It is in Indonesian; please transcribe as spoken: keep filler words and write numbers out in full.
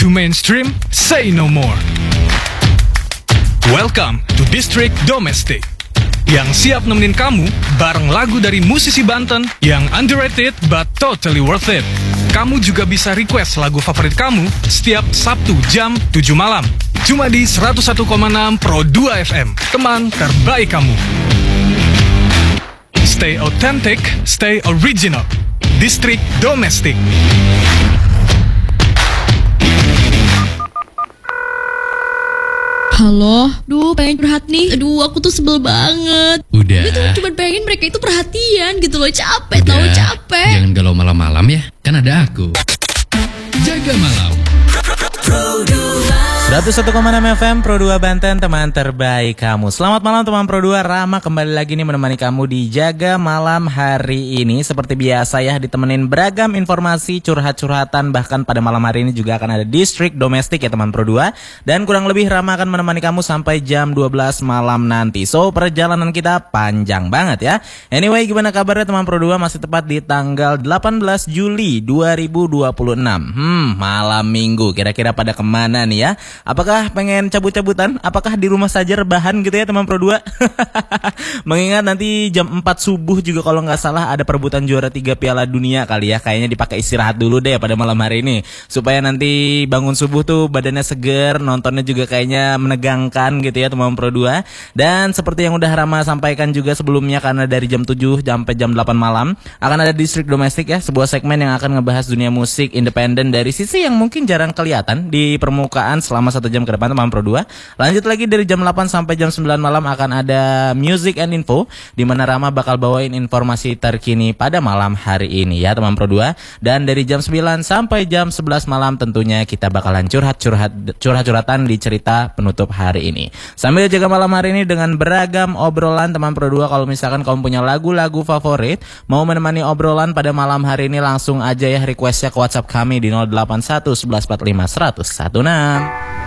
too mainstream? Say no more. Welcome to District Domestic, yang siap nemenin kamu bareng lagu dari musisi Banten yang underrated but totally worth it. Kamu juga bisa request lagu favorit kamu setiap Sabtu jam tujuh malam. Cuma di seratus satu koma enam Pro dua F M, teman terbaik kamu. Stay authentic, stay original. District Domestic. Halo, duh pengen curhat nih. Aduh aku tuh sebel banget. Udah. Gue tuh cuma pengen mereka itu perhatian gitu loh. Capek, Udah. tahu capek. Jangan galau malam-malam ya, kan ada aku. Jaga malam. seratus satu koma enam F M Pro dua Banten, teman terbaik kamu. Selamat malam teman Pro dua, Rama kembali lagi nih menemani kamu di Jaga Malam hari ini. Seperti biasa ya, ditemenin beragam informasi, curhat-curhatan. Bahkan pada malam hari ini juga akan ada Distrik Domestik ya teman Pro dua. Dan kurang lebih Rama akan menemani kamu sampai jam dua belas malam nanti. So perjalanan kita panjang banget ya. Anyway, gimana kabarnya teman Pro dua? Masih tepat di tanggal delapan belas Juli dua ribu dua puluh enam. Hmm, malam minggu. Kira-kira pada kemana nih ya? Apakah pengen cabut-cabutan? Apakah di rumah saja rebahan gitu ya teman Pro dua? Mengingat nanti jam empat subuh juga kalau nggak salah ada perebutan juara tiga Piala Dunia kali ya. Kayaknya dipakai istirahat dulu deh pada malam hari ini, supaya nanti bangun subuh tuh badannya seger, nontonnya juga kayaknya menegangkan gitu ya teman Pro dua. Dan seperti yang udah Rama sampaikan juga sebelumnya, karena dari jam tujuh sampai jam delapan malam akan ada Distrik Domestik ya, sebuah segmen yang akan ngebahas dunia musik independen dari sisi yang mungkin jarang kelihatan di permukaan selama satu jam ke depan teman Pro dua. Lanjut lagi dari jam delapan sampai jam sembilan malam akan ada Music and Info, di mana Rama bakal bawain informasi terkini pada malam hari ini ya teman Pro dua. Dan dari jam sembilan sampai jam sebelas malam tentunya kita bakalan curhat-curhat curhat-curhatan di cerita penutup hari ini. Sambil jaga malam hari ini dengan beragam obrolan teman Pro dua. Kalau misalkan kamu punya lagu-lagu favorit mau menemani obrolan pada malam hari ini, langsung aja ya requestnya ke WhatsApp kami di nol delapan satu satu satu empat lima satu nol satu enam.